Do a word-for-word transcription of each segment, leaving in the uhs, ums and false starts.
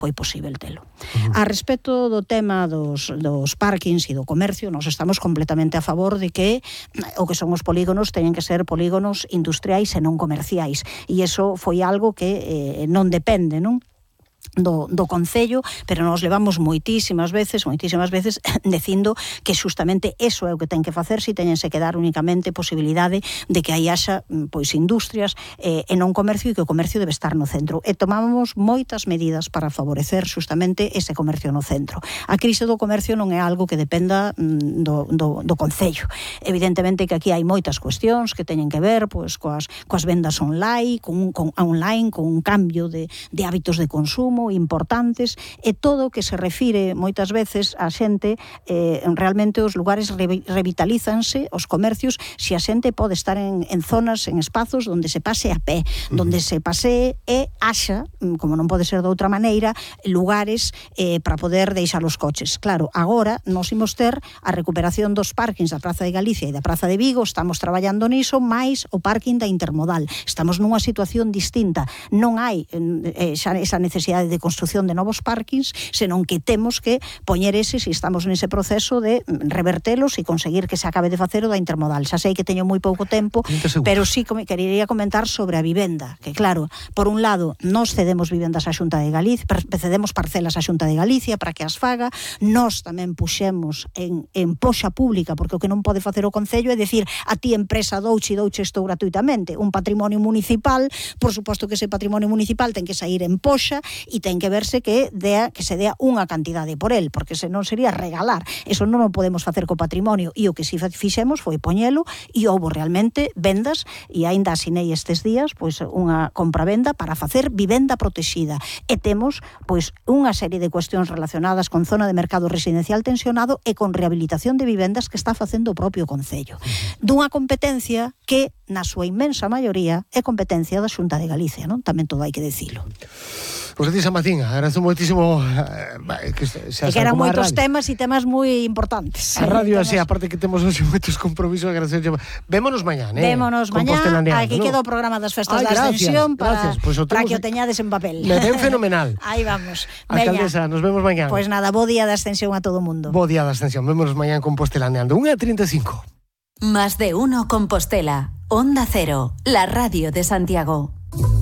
foi posible telo. Uh-huh. A respecto do tema dos, dos parkings e do comercio, nós estamos completamente a favor de que o que son os polígonos teñen que ser polígonos industriais e non comerciais, e iso foi algo que eh, non depende, non? Do, do Concello, pero nos levamos moitísimas veces, moitísimas veces dicindo que justamente eso é o que ten que facer, si teñense que dar únicamente posibilidade de que aí haxa pois industrias eh, e non comercio, e que o comercio debe estar no centro. E tomamos moitas medidas para favorecer justamente ese comercio no centro. A crise do comercio non é algo que dependa mm, do, do, do Concello. Evidentemente que aquí hai moitas cuestións que teñen que ver pois coas, coas vendas online, con, con, online, con un cambio de, de hábitos de consumo importantes, e todo o que se refire moitas veces a xente, eh, realmente os lugares re, revitalízanse, os comercios, se a xente pode estar en, en zonas, en espazos onde se pase a pé, uh-huh. onde se pase e haxa, como non pode ser de outra maneira, lugares eh, para poder deixar os coches. Claro, agora nos imos ter a recuperación dos parkings da Praza de Galicia e da Praza de Vigo, estamos traballando niso, máis o parking da Intermodal. Estamos nunha situación distinta. Non hai eh, xa esa necesidade de construción de novos parkings, senón que temos que poñer eses, e estamos nese proceso de revertelos e conseguir que se acabe de facer o da Intermodal. Xa sei que teño moi pouco tempo, pero sí que quería comentar sobre a vivenda, que claro, por un lado, nós cedemos vivendas á Xunta de Galicia, cedemos parcelas á Xunta de Galicia para que as faga, nós tamén puxemos en, en poxa pública, porque o que non pode facer o Concello é decir, a ti empresa douche, douche isto gratuitamente, un patrimonio municipal, por suposto que ese patrimonio municipal ten que sair en poxa, e ten que verse que dea, que se dea unha cantidade por el, porque senón sería regalar. Eso non o podemos facer co patrimonio, e o que si fixemos foi poñelo, e houbo realmente vendas, e aínda asinei estes días pois unha compra-venda para facer vivenda protexida, e temos pois unha serie de cuestións relacionadas con zona de mercado residencial tensionado e con rehabilitación de vivendas que está facendo o propio Concello, dunha competencia que na súa inmensa maioría é competencia da Xunta de Galicia, non? Tamén todo hai que dicilo. Pois a ti, San Martín, agradezo moitísimo eh, que, se, que eran moitos temas e temas moi importantes. A radio así, aparte que temos hoxe moitos compromisos, agradecer. Vémonos mañán, eh? Vémonos mañán, aquí ¿no? Queda o programa das festas Ay, da Ascensión para, pues para que o teñades en papel. Me ven fenomenal. Aí vamos. Alcaldesa, nos vemos mañán. Pois pues nada, bo día da Ascensión a todo o mundo. Bo día da Ascensión, vémonos mañán Compostelaneando. unha e trinta e cinco. Más de uno Compostela. Onda Cero, la radio de Santiago.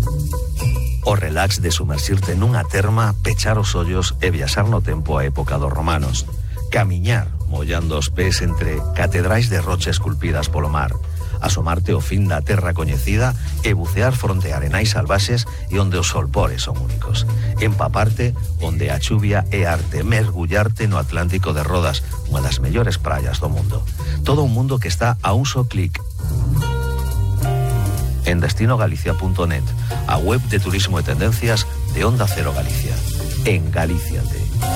O relax de sumersirte nunha terma, pechar os ollos e viaxar no tempo a época dos romanos. Camiñar, mollando os pés entre catedrais de rocha esculpidas polo mar. Asomarte ao fin da terra coñecida e bucear fronte a arenais salvaxes e onde os solpores son únicos. Empaparte onde a chuvia é arte. Mergullarte no Atlántico de Rodas, unha das mellores praias do mundo. Todo un mundo que está a un só clic. En destino galicia punto net, a web de turismo e tendencias de Onda Cero Galicia. En Galíciate.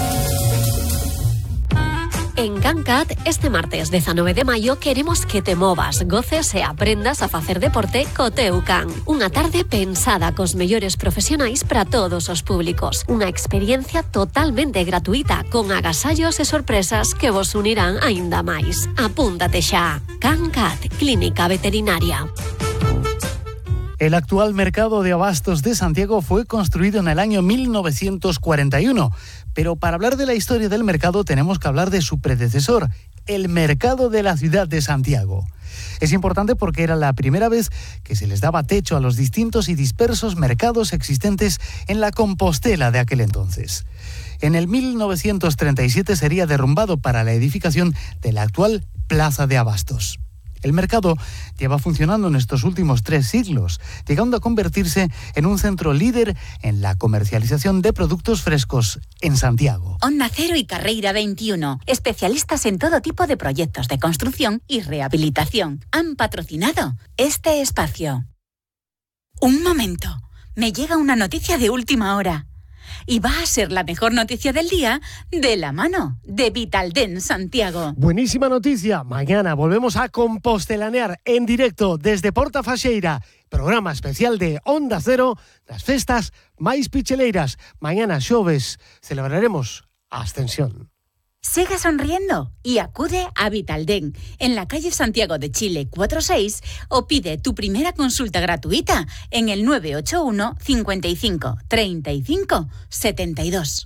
En CanCat, este martes dezanove de maio, queremos que te movas, goces e aprendas a facer deporte co teu can. Unha tarde pensada cos mellores profesionais para todos os públicos. Unha experiencia totalmente gratuita, con agasallos e sorpresas que vos unirán aínda máis. Apúntate xa. CanCat, Clínica Veterinaria. El actual mercado de abastos de Santiago fue construido en el año mil novecientos cuarenta y uno, pero para hablar de la historia del mercado tenemos que hablar de su predecesor, el mercado de la ciudad de Santiago. Es importante porque era la primera vez que se les daba techo a los distintos y dispersos mercados existentes en la Compostela de aquel entonces. En el mil novecientos treinta y siete sería derrumbado para la edificación de la actual Plaza de Abastos. El mercado lleva funcionando en estos últimos tres siglos, llegando a convertirse en un centro líder en la comercialización de productos frescos en Santiago. Onda Cero y Carreira veintiuno, especialistas en todo tipo de proyectos de construcción y rehabilitación, han patrocinado este espacio. Un momento, me llega una noticia de última hora. Y va a ser la mejor noticia del día de la mano de Vitalden Santiago. Buenísima noticia. Mañana volvemos a compostelanear en directo desde Porta Faxeira. Programa especial de Onda Cero, las festas máis picheleiras. Mañana, xoves, celebraremos a Ascensión. Sigue sonriendo y acude a Vitaldent en la calle Santiago de Chile cuarenta y seis o pide tu primera consulta gratuita en el nueve ocho uno, cincuenta y cinco, treinta y cinco, setenta y dos.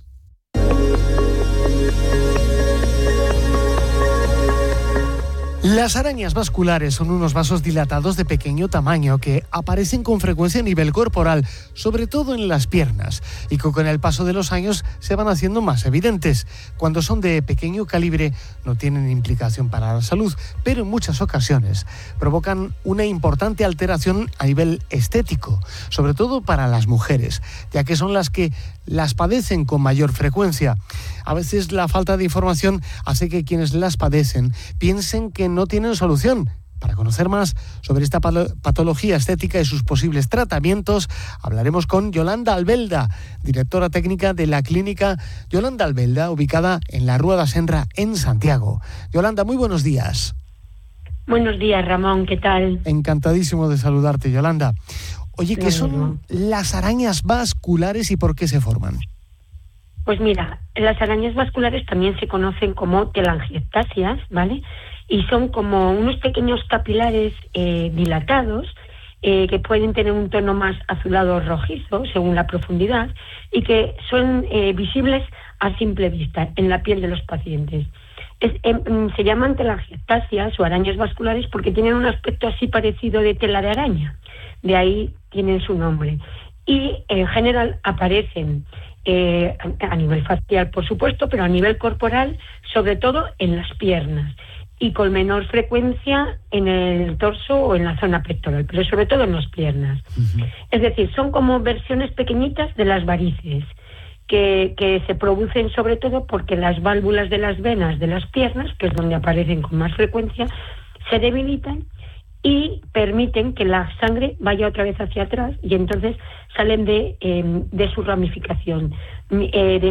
Las arañas vasculares son unos vasos dilatados de pequeño tamaño que aparecen con frecuencia a nivel corporal, sobre todo en las piernas, y que con el paso de los años se van haciendo más evidentes. Cuando son de pequeño calibre no tienen implicación para la salud, pero en muchas ocasiones provocan una importante alteración a nivel estético, sobre todo para las mujeres, ya que son las que las padecen con mayor frecuencia. A veces la falta de información hace que quienes las padecen piensen que no tienen solución. Para conocer más sobre esta patología estética y sus posibles tratamientos, hablaremos con Yolanda Albelda, directora técnica de la clínica Yolanda Albelda, ubicada en la Rúa da Senra, en Santiago. Yolanda, muy buenos días. Buenos días, Ramón, ¿qué tal? Encantadísimo de saludarte, Yolanda. Oye, ¿qué son las arañas vasculares y por qué se forman? Pues mira, las arañas vasculares también se conocen como telangiectasias, ¿vale? Y son como unos pequeños capilares eh, dilatados eh, que pueden tener un tono más azulado o rojizo según la profundidad y que son eh, visibles a simple vista en la piel de los pacientes. Es, eh, se llaman telangiectasias o arañas vasculares porque tienen un aspecto así parecido de tela de araña. De ahí tienen su nombre. Y en general aparecen eh, a nivel facial, por supuesto, pero a nivel corporal, sobre todo en las piernas. Y con menor frecuencia en el torso o en la zona pectoral, pero sobre todo en las piernas. Uh-huh. Es decir, son como versiones pequeñitas de las varices, que, que se producen sobre todo porque las válvulas de las venas de las piernas, que es donde aparecen con más frecuencia, se debilitan y permiten que la sangre vaya otra vez hacia atrás y entonces salen de, eh, de su ramificación, eh, de